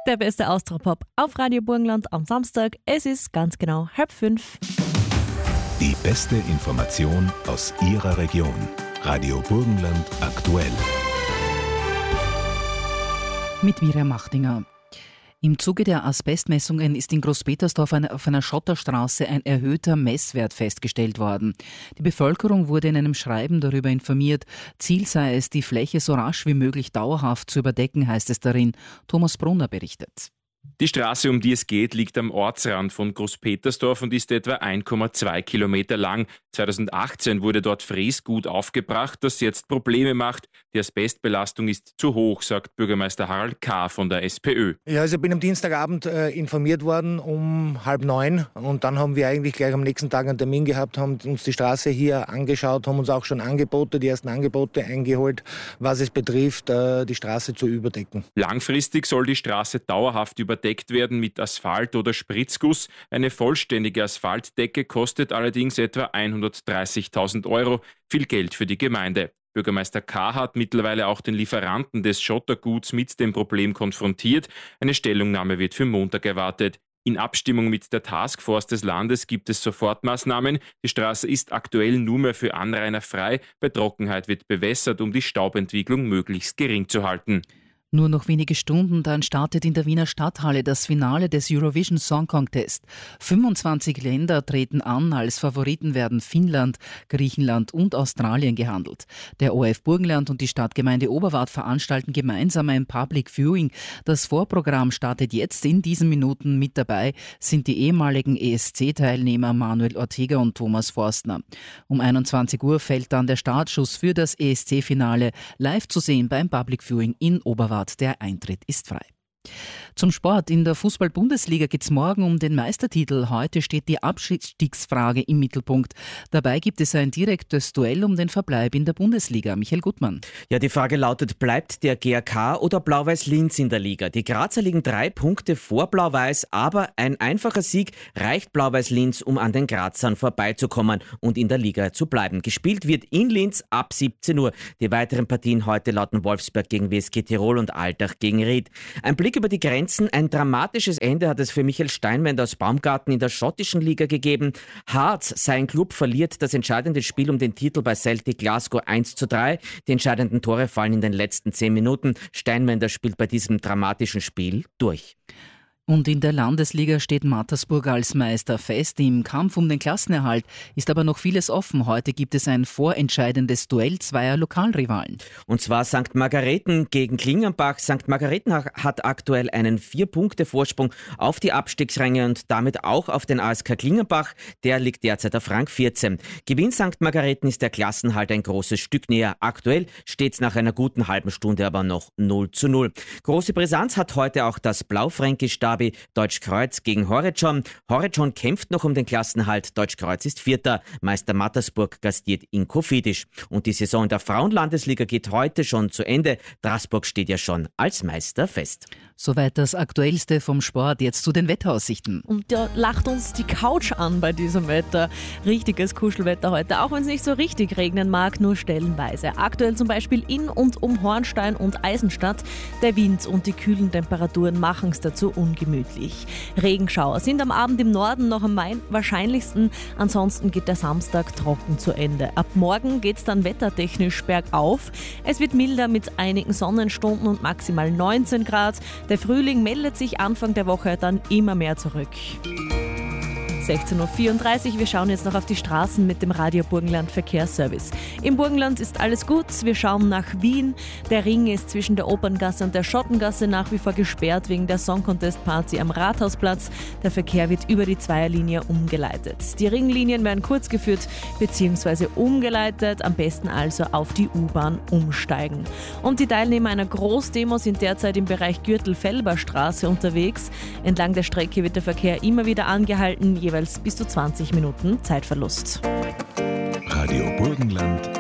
Der beste Austropop auf Radio Burgenland am Samstag. Es ist ganz genau 4:30. Die beste Information aus Ihrer Region. Radio Burgenland aktuell. Mit Miriam Machtinger. Im Zuge der Asbestmessungen ist in Großpetersdorf auf einer Schotterstraße ein erhöhter Messwert festgestellt worden. Die Bevölkerung wurde in einem Schreiben darüber informiert. Ziel sei es, die Fläche so rasch wie möglich dauerhaft zu überdecken, heißt es darin. Thomas Brunner berichtet. Die Straße, um die es geht, liegt am Ortsrand von Großpetersdorf und ist etwa 1,2 Kilometer lang. 2018 wurde dort Fräsgut aufgebracht, das jetzt Probleme macht. Die Asbestbelastung ist zu hoch, sagt Bürgermeister Harald K. von der SPÖ. Ja, also ich bin am Dienstagabend informiert worden um 8:30 und dann haben wir eigentlich gleich am nächsten Tag einen Termin gehabt, haben uns die Straße hier angeschaut, haben uns auch schon die ersten Angebote eingeholt, was es betrifft, die Straße zu überdecken. Langfristig soll die Straße dauerhaft überdeckt werden mit Asphalt oder Spritzguss. Eine vollständige Asphaltdecke kostet allerdings etwa 130.000 Euro, viel Geld für die Gemeinde. Bürgermeister K. hat mittlerweile auch den Lieferanten des Schotterguts mit dem Problem konfrontiert. Eine Stellungnahme wird für Montag erwartet. In Abstimmung mit der Taskforce des Landes gibt es Sofortmaßnahmen. Die Straße ist aktuell nur mehr für Anrainer frei. Bei Trockenheit wird bewässert, um die Staubentwicklung möglichst gering zu halten. Nur noch wenige Stunden, dann startet in der Wiener Stadthalle das Finale des Eurovision Song Contest. 25 Länder treten an, als Favoriten werden Finnland, Griechenland und Australien gehandelt. Der ORF Burgenland und die Stadtgemeinde Oberwart veranstalten gemeinsam ein Public Viewing. Das Vorprogramm startet jetzt in diesen Minuten. Mit dabei sind die ehemaligen ESC-Teilnehmer Manuel Ortega und Thomas Forstner. Um 21 Uhr fällt dann der Startschuss für das ESC-Finale, live zu sehen beim Public Viewing in Oberwart. Der Eintritt ist frei. Zum Sport. In der Fußball-Bundesliga geht es morgen um den Meistertitel. Heute steht die Abstiegsfrage im Mittelpunkt. Dabei gibt es ein direktes Duell um den Verbleib in der Bundesliga. Michael Gutmann. Ja, die Frage lautet, bleibt der GAK oder Blau-Weiß Linz in der Liga? Die Grazer liegen 3 Punkte vor Blau-Weiß, aber ein einfacher Sieg reicht Blau-Weiß Linz, um an den Grazern vorbeizukommen und in der Liga zu bleiben. Gespielt wird in Linz ab 17 Uhr. Die weiteren Partien heute lauten Wolfsberg gegen WSG Tirol und Altach gegen Ried. Ein Blick über die Grenzen. Ein dramatisches Ende hat es für Michael Steinwender aus Baumgarten in der schottischen Liga gegeben. Hearts, sein Club, verliert das entscheidende Spiel um den Titel bei Celtic Glasgow 1:3. Die entscheidenden Tore fallen in den letzten 10 Minuten. Steinwender spielt bei diesem dramatischen Spiel durch. Und in der Landesliga steht Mattersburg als Meister fest. Im Kampf um den Klassenerhalt ist aber noch vieles offen. Heute gibt es ein vorentscheidendes Duell zweier Lokalrivalen. Und zwar St. Margareten gegen Klingenbach. St. Margareten hat aktuell einen 4-Punkte-Vorsprung auf die Abstiegsränge und damit auch auf den ASK Klingenbach. Der liegt derzeit auf Rang 14. Gewinnt St. Margareten ist der Klassenhalt ein großes Stück näher. Aktuell steht es nach einer guten halben Stunde aber noch 0:0. Große Brisanz hat heute auch das Blaufränkisch-Derby Deutschkreuz gegen Horejon. Horejon kämpft noch um den Klassenhalt. Deutschkreuz ist Vierter. Meister Mattersburg gastiert in Kofidis. Und die Saison in der Frauenlandesliga geht heute schon zu Ende. Straßburg steht ja schon als Meister fest. Soweit das Aktuellste vom Sport. Jetzt zu den Wetteraussichten. Und da lacht uns die Couch an bei diesem Wetter. Richtiges Kuschelwetter heute, auch wenn es nicht so richtig regnen mag, nur stellenweise. Aktuell zum Beispiel in und um Hornstein und Eisenstadt. Der Wind und die kühlen Temperaturen machen es dazu ungemütlich. Regenschauer sind am Abend im Norden noch am wahrscheinlichsten. Ansonsten geht der Samstag trocken zu Ende. Ab morgen geht es dann wettertechnisch bergauf. Es wird milder mit einigen Sonnenstunden und maximal 19 Grad. Der Frühling meldet sich Anfang der Woche dann immer mehr zurück. 16:34 Uhr. Wir schauen jetzt noch auf die Straßen mit dem Radio Burgenland Verkehrsservice. Im Burgenland ist alles gut. Wir schauen nach Wien. Der Ring ist zwischen der Operngasse und der Schottengasse nach wie vor gesperrt wegen der Song Contest Party am Rathausplatz. Der Verkehr wird über die Zweierlinie umgeleitet. Die Ringlinien werden kurz geführt bzw. umgeleitet. Am besten also auf die U-Bahn umsteigen. Und die Teilnehmer einer Großdemo sind derzeit im Bereich Gürtel-Felber-Straße unterwegs. Entlang der Strecke wird der Verkehr immer wieder angehalten, jeweils bis zu 20 Minuten Zeitverlust. Radio Burgenland